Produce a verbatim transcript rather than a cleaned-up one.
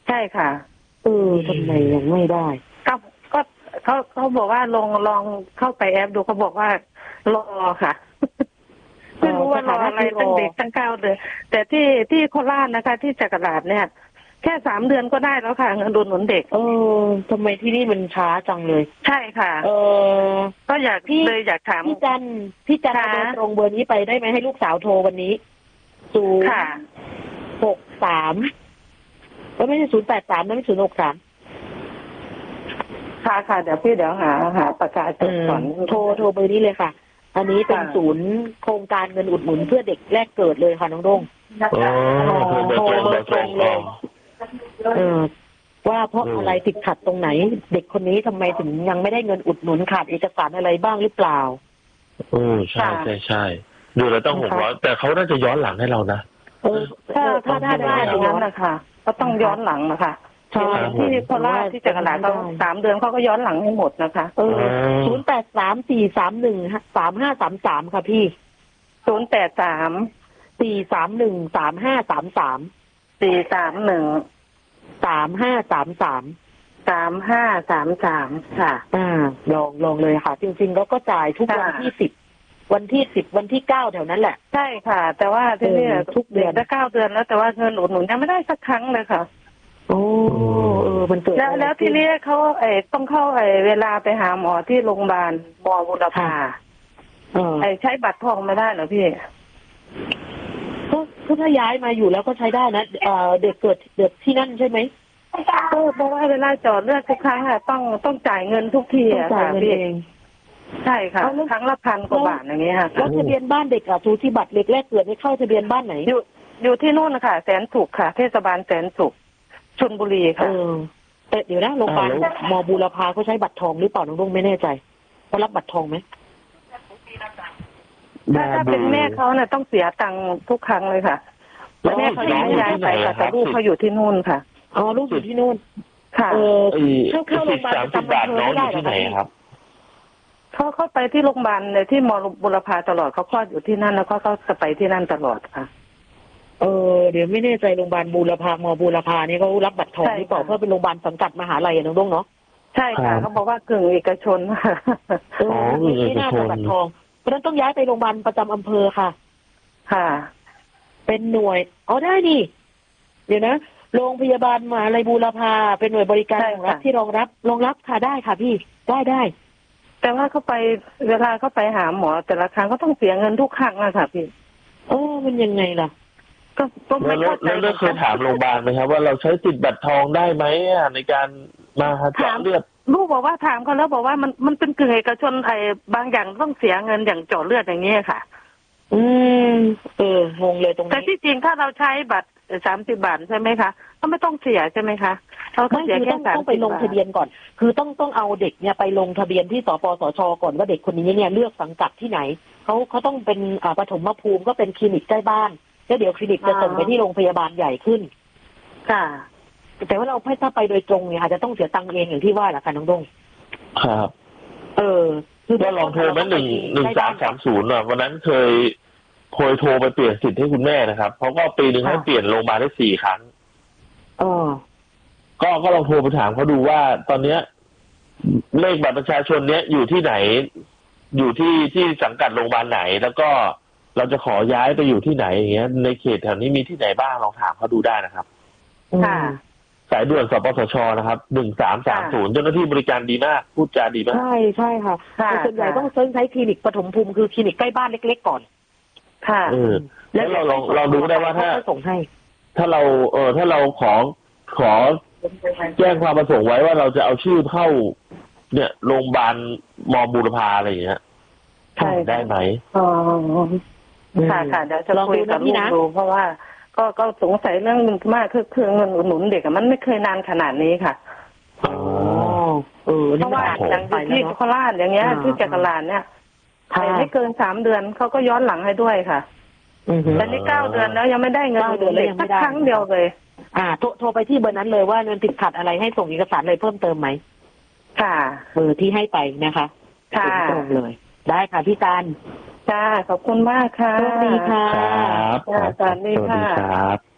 ใช่ค่ะเออทำไมยังไม่ได้ก็ก็เขาเขาบอกว่าลองลองเข้าไปแอปดูเขาบอกว่ารอค่ะไม่รู้ว่ารออะไรตั้งเด็กตั้งเก้าเดือนแต่ที่ที่โคราชนะคะที่จักราชเนี่ยแค่สามเดือนก็ได้แล้วค่ะเงินอุดหนุนเด็กเออทำไมที่นี่มันช้าจังเลยใช่ค่ะเออก็อยากพี่เลยอยากถามพี่จันพี่จันเอาเบอร์ตรงเบอร์นี้ไปได้ไหมให้ลูกสาวโทรวันนี้ศูนย์หกสามก็ไม่ใช่ศูนย์แปดสามนะไม่ศูนย์หกสามค่ะค่ะเดี๋ยวพี่เดี๋ยวหาหาประกาศก่อนโทรโทรเบอร์นี้เลยค่ะอันนี้เป็นศูนย์โครงการเงินอุดหนุนเพื่อเด็กแรกเกิดเลยค่ะน้องดงโทรเบอร์ตรงเลยเออว่าเพราะอะไรติดขัดตรงไหนเด็กคนนี้ทำไมถึงยังไม่ได้เงินอุดหนุนขาดเอกสารอะไรบ้างหรือเปล่าโอ้ใช่ใช่ใช่ดูแล้วต้องหกร้อยแต่เขาน่าจะย้อนหลังให้เรานะเออถ้าถ้าได้ได้อย่างนั้นนะคะก็ต้องย้อนหลังนะคะใช่ที่โคราชที่จักราชเขาสามเดือนเขาก็ย้อนหลังให้หมดนะคะเออศูนย์แปดสามสี่สามหนึ่งสามห้าสามสามค่ะพี่ศูนย์แปดสามสี่สามหนึ่งสามห้าสามสามสี่สามหนึ่งสามห้าสามสามสามห้าสามสามค่ะอ่าลองลองเลยค่ะจริงๆแล้วก็จ่ายทุกวันที่สิบวันที่สิบวันที่เก้าแถวนั้นแหละใช่ค่ะแต่ว่าที่นี่ทุกเดือนได้เก้าเดือนแล้วแต่ว่าเงินอุดหนุนยังไม่ได้สักครั้งเลยค่ะโอ้เออมันเกิดแล้วแล้วทีนี้เขาไอ้ต้องเข้าไอ้เวลาไปหาหมอที่โรงพยาบาลมอบุรพาไอ้ใช้บัตรทองไม่ได้เหรอพี่ก็ก็ถ้าย้ายมาอยู่แล้วก็ใช้ได้นะเอ่อเด็กเกิดเด็กที่นั่นใช่ไหมก็เพราะว่าเวลาจอดเลือดทุกครั้งอะต้องต้องจ่ายเงินทุกทีอะค่ะพี่ใช่ค่ะครั้งละพันกว่าบาทอย่างเงี้ยค่ะแล้วทะเบียนบ้านเด็กอะสูติบัตรเด็กแรกเกิดให้เข้าทะเบียนบ้านไหนอยู่อยู่ที่นู่นนะคะแสนสุขค่ะเทศบาลแสนสุขชลบุรีค่ะเออแต่เดี๋ยวนะโรงพยาบาลมอบูรพาเขาใช้บัตรทองหรือเปล่าน้องลุงไม่แน่ใจเขารับบัตรทองไหมถ้าถ้าเป็นแม่เขาเนี่ยต้องเสียตังค์ทุกครั้งเลยค่ะแม่เขายังไม่ย้ายไปแต่ลูกเขาอยู่ที่นู่นค่ะอ๋อลูกอยู่ที่นู่นค่ะเออเข้าเข้าโรงพยาบาลประจำอำเภอไม่ได้หรอครับเขาเข้าไปที่โรงพยาบาลเลยที่มอบุรพาตลอดเขาคลอดอยู่ที่นั่นแล้วก็เขาจะไปที่นั่นตลอดค่ะเออเดี๋ยวไม่แน่ใจโรงพยาบาลบูรพามอบูรพานี่เขารับบัตรทองหรือเปล่าเพราะเป็นโรงพยาบาลสังกัดมหาลัยน้องดงเนาะใช่ค่ะเขาบอกว่ากึ่งเอกชนเออไม่น่าจะบัตรทองเพราะนั้นต้องย้ายไปโรงพยาบาลประจำอำเภอค่ะค่ะเป็นหน่วยอ๋อได้นี่เดี๋ยวนะโรงพยาบาลมหาลัยบูรพาเป็นหน่วยบริการของรัฐที่รองรับรองรับค่ะได้ค่ะพี่ได้ได้แต่ว่าเขาไปเวลาเขาไปหาหมอแต่ละครั้งก็ต้องเสียเงินทุกครั้งอะค่ะพี่เออมันยังไงล่ะก็ก็ไม่เข้าใจแล้วเคยถามโรงพยาบาลไหมครับว่าเราใช้สิทธิ์บัตรทองได้ไหมในการมาเจาะเลือดลูกบอกว่าถามเขาแล้วบอกว่ามันมันเป็นกึ่งเอกชนไอ้บางอย่างต้องเสียเงินอย่างเจาะเลือดอย่างนี้ค่ะอืมเอองงเลยตรงนี้แต่ที่จริงถ้าเราใช้บัตรสามสิบบาทใช่ไหมคะก็ไม่ต้องเสียใช่ไหมคะเราต้องเสียแค่ต้องไปลงทะเบียนก่อนคือต้องต้องเอาเด็กเนี่ยไปลงทะเบียนที่สปสชก่อนว่าเด็กคนนี้เนี่ยเลือกสังกัดที่ไหนเขาเขาต้องเป็นอ่าปฐมภูมิก็เป็นคลินิกใกล้บ้านแล้วเดี๋ยวคลินิกจะส่งไปที่โรงพยาบาลใหญ่ขึ้นค่ะแต่ว่าเราถ้าไปโดยตรงเนี่ยอาจจะต้องเสียตังค์เองอย่างที่ว่าแหละค่ะน้องดงครับเออคือเราลองโทรไปหนึ่งหนึ่งสามสามศูนย์อ่ะวันนั้นเคยเคยโทรไปเปลี่ยนสิทธิ์ให้คุณแม่นะครับเขาก็ปีหนึ่งให้เปลี่ยนโรงพยาบาลได้สี่ครั้งเออก็ก็ลองโทรไปถามเขาดูว่าตอนเนี้ยเลขบัตรประชาชนเนี้ยอยู่ที่ไหนอยู่ที่ที่สังกัดโรงพยาบาลไหนแล้วก็เราจะขอย้ายไปอยู่ที่ไหนอย่างเงี้ยในเขตแถวนี้มีที่ไหนบ้างลองถามเขาดูได้นะครับค่ะสายด่วนสปสชนะครับหนึ่งสามสามศูนย์เจ้าหน้าที่บริการดีมากพูดจาดีมากใช่ใช่ค่ะแต่ส่วนใหญ่ต้องใช้คลินิกปฐมภูมิคือคลินิกใกล้บ้านเล็กๆก่อนค่ะแล้วเราลองลองดูได้ว่าถ้าส่งให้ถ้าเราเออถ้าเราขอขอแจ้งความประสงค์ไว้ว่าเราจะเอาชื่อเข้าเนี่ยโรงพยาบาลมอบูรพาอะไรอย่างเงี้ยได้ไหมอ๋อค่ะค่ะเดี๋ยวจะคุยกับลูกดูเพราะว่าก็ก็สงสัยเรื่องนึงมากคือคือเงินอุดหนุนเด็กมันไม่เคยนานขนาดนี้ค่ะอ๋อเออเพราะว่าอย่างที่โคราชอย่างเงี้ยที่จักราชเนี่ยไม่เกินสามเดือนเขาก็ย้อนหลังให้ด้วยค่ะแต่นี่เก้าเดือนแล้วยังไม่ได้เงินอุดหนุนเด็กสักครั้งเดียวเลยอ่าโทรโทรไปที่เบอร์นั้นเลยว่าเงินติดขัดอะไรให้ส่งเอกสารอะไรเพิ่มเติมไหมค่ะเบอร์ที่ให้ไปนะคะค่ะตรงเลยได้ค่ะพี่จันจ้าขอบคุณมากค่ะสวัสดีค่ะครับสวัสดีค่ะ